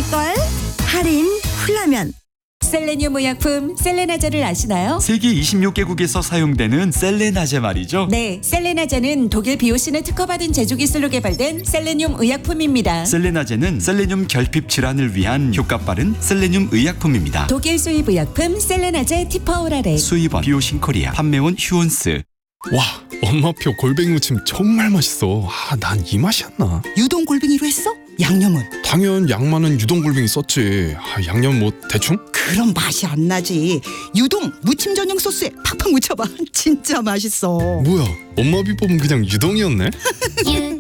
살걸? 할인 훌라면. 셀레늄 의약품 셀레나제를 아시나요? 세계 26개국에서 사용되는 셀레나제 말이죠. 네, 셀레나제는 독일 비오신을 특허받은 제조 기술로 개발된 셀레늄 의약품입니다. 셀레나제는 셀레늄 결핍 질환을 위한 효과 빠른 셀레늄 의약품입니다. 독일 수입 의약품 셀레나제 티퍼오라레. 수입원 비오신 코리아, 판매원 휴온스. 와, 엄마표 골뱅이 무침 정말 맛있어. 난 이 맛이었나? 유동 골뱅이로 했어? 양념은? 당연 양 많은 유동 골뱅이 썼지. 양념 뭐 대충? 그럼 맛이 안 나지. 유동 무침 전용 소스에 팍팍 묻혀봐. 진짜 맛있어. 뭐야, 엄마 비법은 그냥 유동이었네?